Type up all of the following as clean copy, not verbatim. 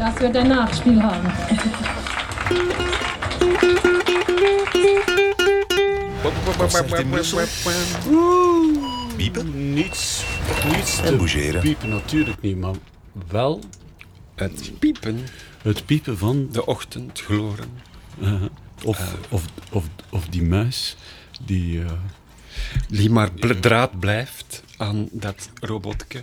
Das wird ein Nachspiel haben. Piepen? Niets En bougeren. piepen natuurlijk niet, maar wel Het piepen, het piepen van... de ochtendgloren. Of die muis die... Die maar draad blijft aan dat robotje.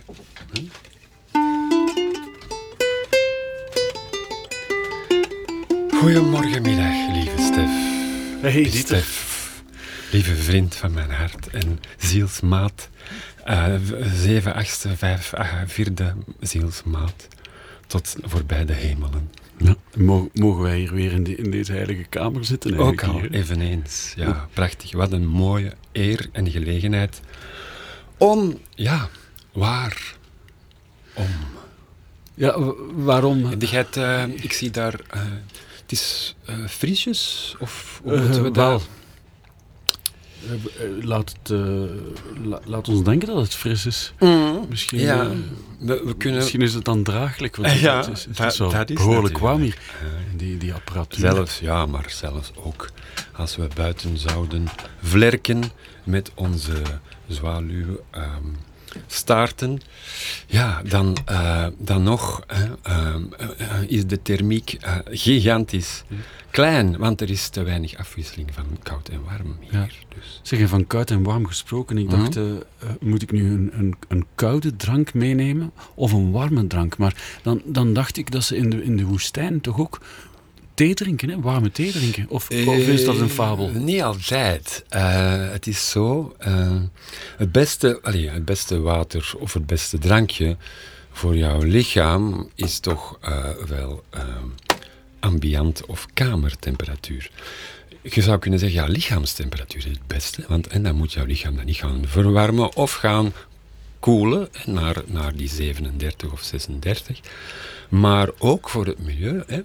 Goedemorgenmiddag, lieve Stef. Hey, Dieter. Stef, lieve vriend van mijn hart en zielsmaat. 7, 8, 5, 4e zielsmaat. Tot voorbij de hemelen. Ja, mogen wij hier weer in deze heilige kamer zitten? Ook al, hier? eveneens. Ja, prachtig. Wat een mooie eer en gelegenheid om, ja, waar? Om. Ja, waarom? Ik zie daar, het is frisjes, of hoe moeten we wel. dat? Laat ons denken dat het fris is. Misschien, Ja, we kunnen... misschien is het dan draaglijk, want Ja, het is dat zo is behoorlijk warm natuurlijk. hier. Die apparatuur. Zelfs, ja, maar zelfs ook als we buiten zouden vlerken met onze zwaluw staarten, ja, dan nog is de thermiek gigantisch klein, want er is te weinig afwisseling van koud en warm hier. Ja. Dus. Zeg, en van koud en warm gesproken, ik dacht, moet ik nu een koude drank meenemen of een warme drank? Maar dan dacht ik dat ze in de woestijn toch ook thee drinken, hè? Warme thee drinken? Of is dat een fabel? Niet altijd. Het is zo, het beste water of het beste drankje voor jouw lichaam is toch wel ambiant of kamertemperatuur. Je zou kunnen zeggen, ja, lichaamstemperatuur is het beste, want en dan moet jouw lichaam dan niet gaan verwarmen of gaan koelen naar die 37 of 36. Maar ook voor het milieu, hè.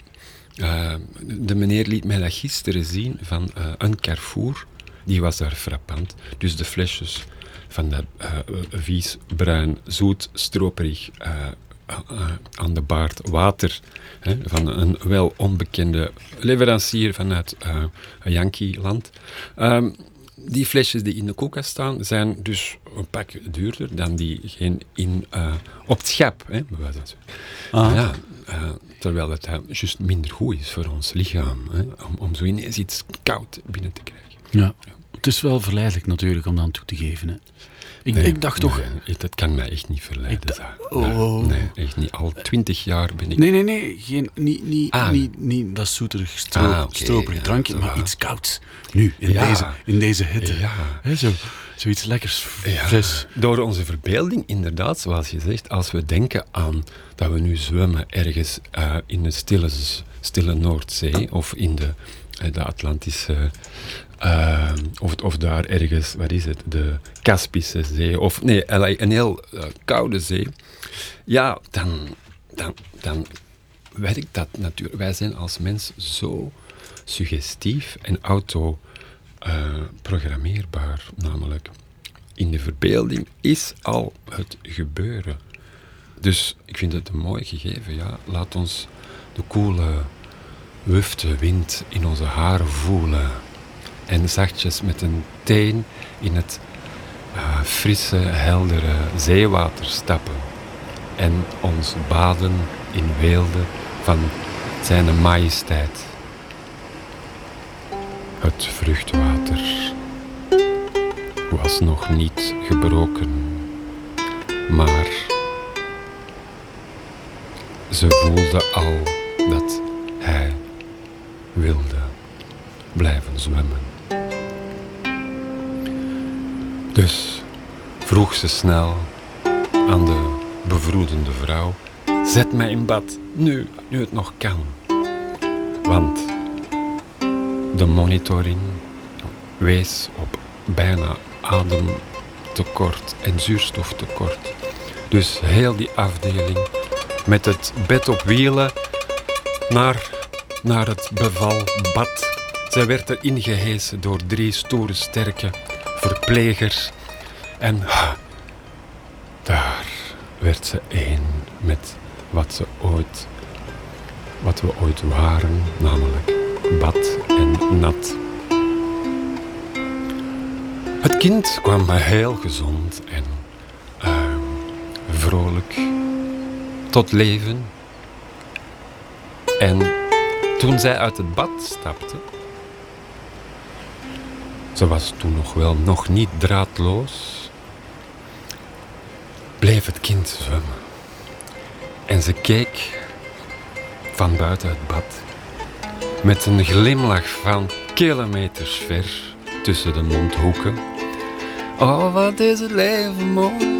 De meneer liet mij dat gisteren zien van een Carrefour. Die was daar frappant. Dus de flesjes van dat vies, bruin, zoet, stroperig, aan de baard water, hè, van een wel onbekende leverancier vanuit Yankee-land. Die flesjes die in de koelkast staan, zijn dus een pak duurder dan diegene op het schap. Hè, bij wijze van spreken. Ja, terwijl het juist minder goed is voor ons lichaam. Hè, om zo ineens iets koud binnen te krijgen. Ja. Het is wel verleidelijk natuurlijk om dat toe te geven. Hè. Ik dacht toch... Nee, dat kan mij echt niet verleiden. Oh. Nee, echt niet. Al 20 jaar ben ik... Nee. Niet dat zoeterig stroperig drankje, maar iets kouds. Nu, in deze hitte. Ja. He, zoiets lekkers, fris. Door onze verbeelding, inderdaad, zoals je zegt, als we denken aan dat we nu zwemmen ergens in de stille Noordzee of in de Atlantische... of daar ergens, wat is het, de Kaspische Zee, of nee, een heel koude zee, ja, dan werkt dat natuurlijk. Wij zijn als mens zo suggestief en autoprogrammeerbaar, namelijk in de verbeelding is al het gebeuren. Dus ik vind het een mooi gegeven, ja, laat ons de koele, wufte wind in onze haren voelen. En zachtjes met een teen in het frisse, heldere zeewater stappen. En ons baden in weelde van zijn majesteit. Het vruchtwater was nog niet gebroken, maar ze voelde al dat hij wilde blijven zwemmen. Dus vroeg ze snel aan de bevroedende vrouw: zet mij in bad, nu het nog kan. Want de monitoring wees op bijna ademtekort en zuurstoftekort. Dus heel die afdeling met het bed op wielen naar het bevalbad. Zij werd erin gehesen door 3 stoere, sterke verplegers. En daar werd ze één met wat ze ooit wat we ooit waren, namelijk bad en nat. Het kind kwam heel gezond en vrolijk tot leven. En toen zij uit het bad stapte, ze was toen nog niet draadloos, bleef het kind zwemmen. En ze keek van buiten het bad met een glimlach van kilometers ver tussen de mondhoeken. Oh, wat is het leven mooi,